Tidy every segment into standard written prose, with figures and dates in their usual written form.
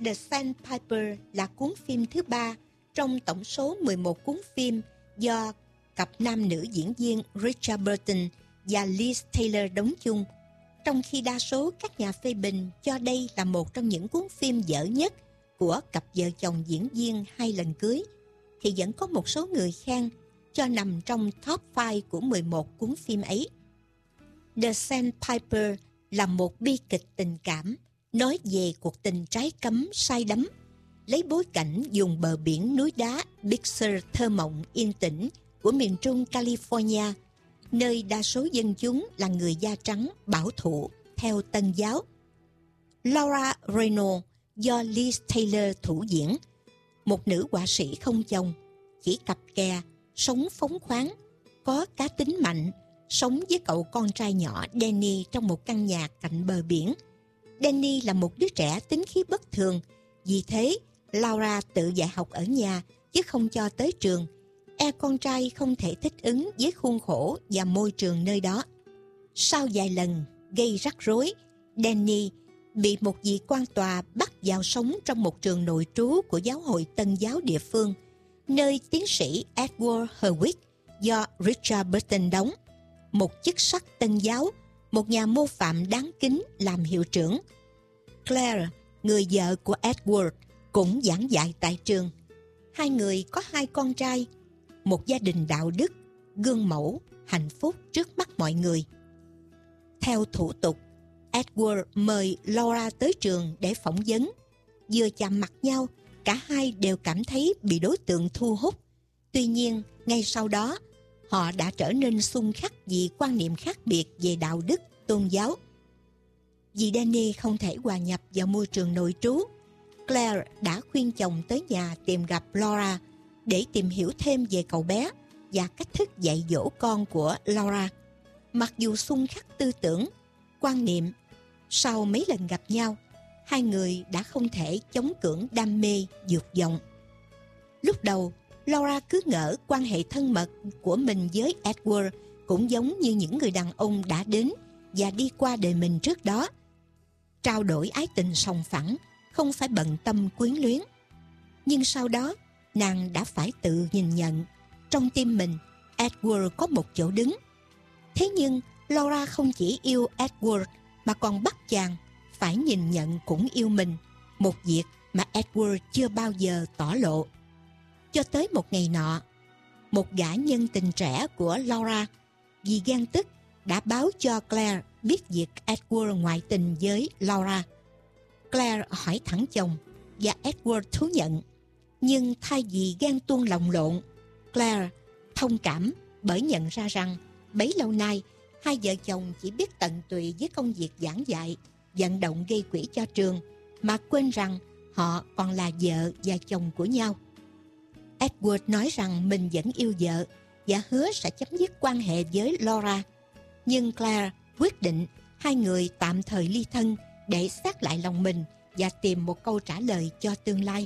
The Sandpiper là cuốn phim thứ 3 trong tổng số 11 cuốn phim do cặp nam nữ diễn viên Richard Burton và Liz Taylor đóng chung. Trong khi đa số các nhà phê bình cho đây là một trong những cuốn phim dở nhất của cặp vợ chồng diễn viên 2 lần cưới, thì vẫn có một số người khen cho nằm trong top 5 của 11 cuốn phim ấy. The Sandpiper là một bi kịch tình cảm nói về cuộc tình trái cấm say đắm, lấy bối cảnh vùng bờ biển núi đá Big Sur thơ mộng yên tĩnh của miền trung California, nơi đa số dân chúng là người da trắng bảo thủ theo Tân giáo. Laura Reynolds do Liz Taylor thủ diễn, một nữ họa sĩ không chồng, chỉ cặp kè, sống phóng khoáng, có cá tính mạnh, sống với cậu con trai nhỏ Danny trong một căn nhà cạnh bờ biển. Danny là một đứa trẻ tính khí bất thường, vì thế Laura tự dạy học ở nhà chứ không cho tới trường. Con trai không thể thích ứng với khuôn khổ và môi trường nơi đó. Sau vài lần gây rắc rối, Danny bị một vị quan tòa bắt vào sống trong một trường nội trú của giáo hội Tân giáo địa phương, nơi tiến sĩ Edward Herwick do Richard Burton đóng, một chức sắc Tân giáo, một nhà mô phạm đáng kính làm hiệu trưởng. Claire, người vợ của Edward, cũng giảng dạy tại trường. Hai người có 2 con trai, một gia đình đạo đức, gương mẫu, hạnh phúc trước mắt mọi người. Theo thủ tục, Edward mời Laura tới trường để phỏng vấn. Vừa chạm mặt nhau, cả hai đều cảm thấy bị đối tượng thu hút. Tuy nhiên, ngay sau đó, họ đã trở nên xung khắc vì quan niệm khác biệt về đạo đức, tôn giáo. Vì Danny không thể hòa nhập vào môi trường nội trú, Claire đã khuyên chồng tới nhà tìm gặp Laura để tìm hiểu thêm về cậu bé và cách thức dạy dỗ con của Laura. Mặc dù xung khắc tư tưởng, quan niệm, sau mấy lần gặp nhau, hai người đã không thể chống cưỡng đam mê dục vọng. Lúc đầu, Laura cứ ngỡ quan hệ thân mật của mình với Edward cũng giống như những người đàn ông đã đến và đi qua đời mình trước đó. Trao đổi ái tình sòng phẳng, không phải bận tâm quyến luyến. Nhưng sau đó, nàng đã phải tự nhìn nhận, trong tim mình, Edward có một chỗ đứng. Thế nhưng, Laura không chỉ yêu Edward mà còn bắt chàng phải nhìn nhận cũng yêu mình, một việc mà Edward chưa bao giờ tỏ lộ. Cho tới một ngày nọ, một gã nhân tình trẻ của Laura vì ghen tức đã báo cho Claire biết việc Edward ngoại tình với Laura. Claire hỏi thẳng chồng và Edward thú nhận. Nhưng thay vì ghen tuông lồng lộn, Claire thông cảm bởi nhận ra rằng bấy lâu nay hai vợ chồng chỉ biết tận tụy với công việc giảng dạy, vận động gây quỹ cho trường, mà quên rằng họ còn là vợ và chồng của nhau. Edward nói rằng mình vẫn yêu vợ và hứa sẽ chấm dứt quan hệ với Laura. Nhưng Claire quyết định hai người tạm thời ly thân để xét lại lòng mình và tìm một câu trả lời cho tương lai.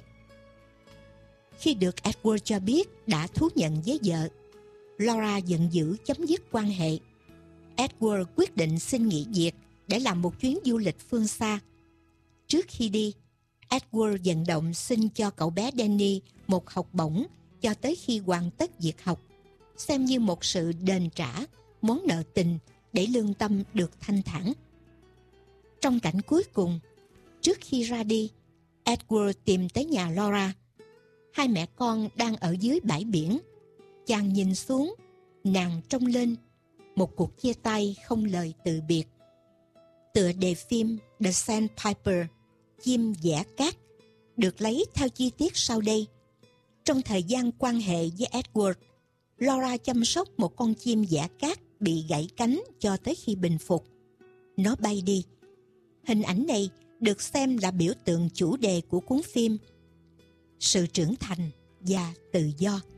Khi được Edward cho biết đã thú nhận với vợ, Laura giận dữ chấm dứt quan hệ. Edward quyết định xin nghỉ việc để làm một chuyến du lịch phương xa. Trước khi đi, Edward vận động xin cho cậu bé Danny một học bổng cho tới khi hoàn tất việc học, xem như một sự đền trả món nợ tình để lương tâm được thanh thản. Trong cảnh cuối cùng, trước khi ra đi, Edward tìm tới nhà Laura. Hai mẹ con đang ở dưới bãi biển. Chàng nhìn xuống, nàng trông lên. Một cuộc chia tay không lời từ biệt. Tựa đề phim The Sandpiper, chim dẻ cát, được lấy theo chi tiết sau đây. Trong thời gian quan hệ với Edward, Laura chăm sóc một con chim dẻ cát bị gãy cánh cho tới khi bình phục. Nó bay đi. Hình ảnh này được xem là biểu tượng chủ đề của cuốn phim. Sự trưởng thành và tự do.